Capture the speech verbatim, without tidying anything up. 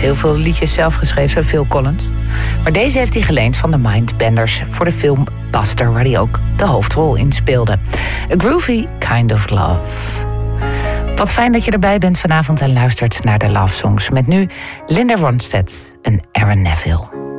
heel veel liedjes zelf geschreven, Phil Collins. Maar deze heeft hij geleend van de Mindbenders voor de film Buster, waar hij ook de hoofdrol in speelde. A Groovy Kind of Love. Wat fijn dat je erbij bent vanavond en luistert naar de Love Songs. Met nu Linda Ronstadt en Aaron Neville.